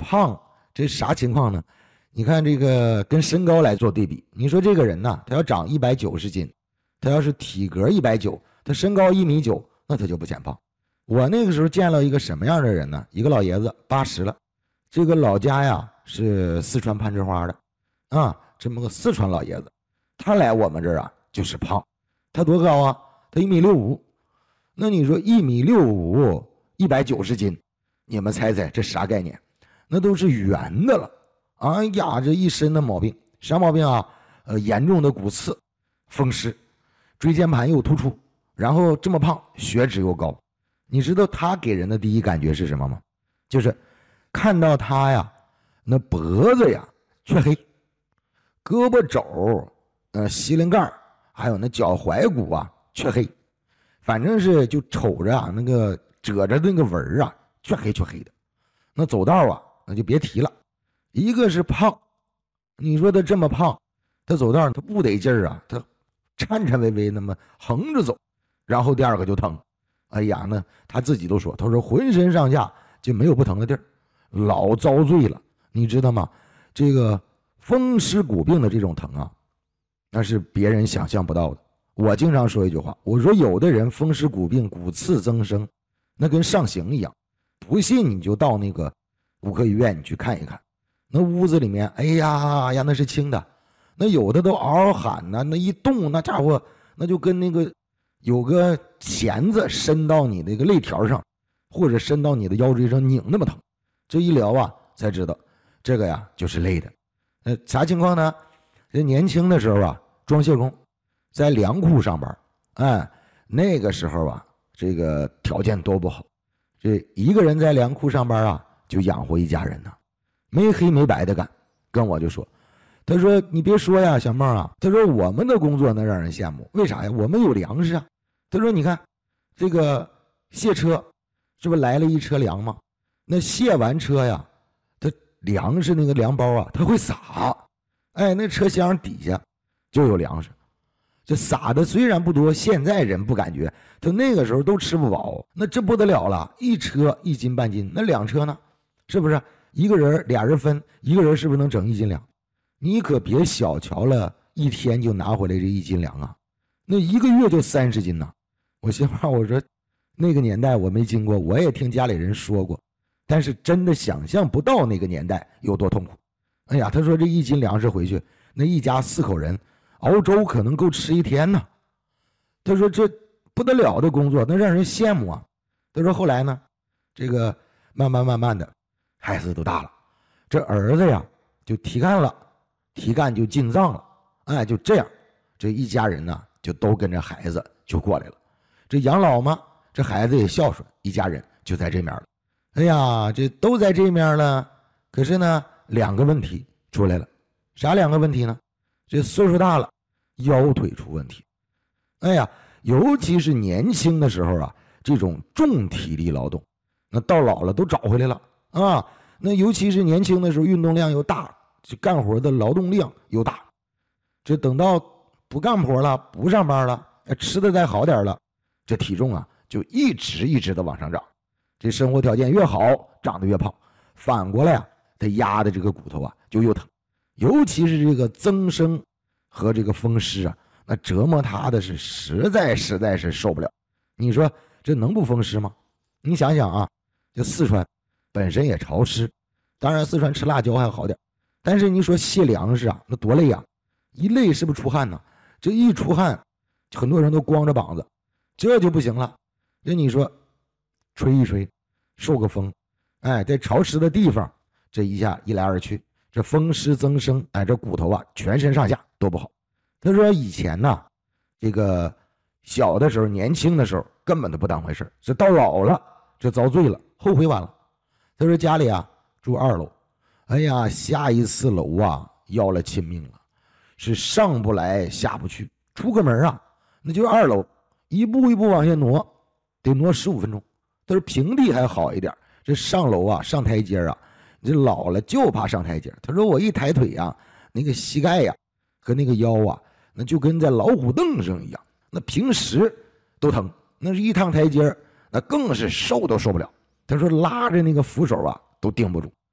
胖，这啥情况呢？你看这个跟身高来做对比，你说这个人呢，他要长190斤，他要是体格190，他身高1.9米，那他就不显胖。我那个时候见了一个什么样的人呢？一个老爷子80了，这个老家呀是四川攀枝花的啊，这么个四川老爷子，他来我们这儿啊就是胖。他多高啊？他1.65米。那你说1.65米，190斤，你们猜猜这啥概念？那都是圆的了。哎呀，这一身的毛病，啥毛病啊？严重的骨刺、风湿，椎间盘又突出，然后这么胖，血脂又高。你知道他给人的第一感觉是什么吗？就是看到他呀，那脖子呀黢黑，胳膊肘、膝盖盖还有那脚踝骨啊黢黑，反正是就瞅着啊那个褶着那个纹啊黢黑黢黑的。那走道啊那就别提了。一个是胖，你说他这么胖，他走道他不得劲儿啊，他颤颤巍巍那么横着走。然后第二个就疼，哎呀，那他自己都说，他说浑身上下就没有不疼的地儿，老遭罪了，你知道吗？这个风湿骨病的这种疼啊，那是别人想象不到的。我经常说一句话，我说有的人风湿骨病骨刺增生，那跟上刑一样，不信你就到那个骨科医院你去看一看。那屋子里面，哎呀呀，那是轻的，那有的都嗷嗷喊呢，那一动那家伙那就跟那个有个钳子伸到你那个肋条上，或者伸到你的腰椎上拧那么疼。这一聊啊才知道，这个呀就是累的。啥情况呢？这年轻的时候啊，装卸工，在粮库上班，哎，那个时候啊，这个条件多不好，这一个人在粮库上班啊，就养活一家人呢。没黑没白的干，跟我就说，他说你别说呀，小孟啊，他说我们的工作能让人羡慕，为啥呀？我们有粮食啊。他说你看这个卸车，这不来了一车粮吗？那卸完车呀，他粮食那个粮包啊，他会撒，哎，那车厢底下就有粮食，这撒的虽然不多，现在人不感觉，他那个时候都吃不饱，那这不得了了，一车1斤半斤，那2车呢，是不是？一个人俩人分，一个人是不是能整1斤粮？你可别小瞧了，一天就拿回来这1斤粮啊，那1个月就30斤呢。我媳妇我说那个年代我没经过，我也听家里人说过，但是真的想象不到那个年代有多痛苦。哎呀，他说这1斤粮食回去，那一家4口人熬粥可能够吃1天呢。他说这不得了的工作，那让人羡慕啊。他说后来呢，这个慢慢的孩子都大了，这儿子呀就提干了，提干就进藏了，哎，就这样，这一家人呢就都跟着孩子就过来了。这养老嘛，这孩子也孝顺，一家人就在这面了。哎呀，这都在这面了，可是呢2个问题出来了。啥2个问题呢？这岁数大了，腰腿出问题。哎呀，尤其是年轻的时候啊，这种重体力劳动，那到老了都找回来了啊。那尤其是年轻的时候运动量又大，这干活的劳动量又大，这等到不干活了，不上班了，吃的再好点了，这体重啊就一直的往上涨。这生活条件越好，长得越胖，反过来啊，他压的这个骨头啊就又疼。尤其是这个增生和这个风湿啊，那折磨他的是实在是受不了。你说这能不风湿吗？你想想啊，这四川本身也潮湿，当然四川吃辣椒还好点，但是你说卸粮食啊，那多累啊！一累是不是出汗呢？这一出汗，很多人都光着膀子，这就不行了。这你说吹一吹，受个风，哎，在潮湿的地方，这一下一来二去，这风湿增生，哎，这骨头啊，全身上下都不好。他说以前呢，这个小的时候、年轻的时候根本都不当回事，这到老了，这遭罪了，后悔晚了。他说家里啊住2楼，哎呀，下一次楼啊要了亲命了，是上不来下不去，出个门啊，那就2楼，一步一步往下挪，得挪15分钟。他说平地还好一点，这上楼啊上台阶啊，这老了就怕上台阶。他说我一抬腿啊，那个膝盖呀和那个腰啊，那就跟在老虎凳上一样，那平时都疼，那是一趟台阶那更是受都受不了。他说拉着那个扶手啊都顶不住。